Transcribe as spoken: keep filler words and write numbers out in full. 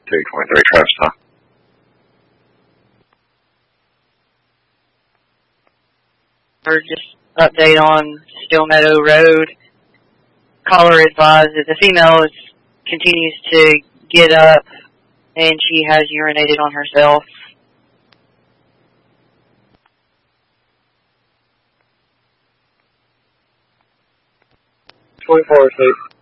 two twenty-three, Travis Tom. Just update on Steel Meadow Road. Caller advised that the female is, continues to get up and she has urinated on herself. twenty-four, please.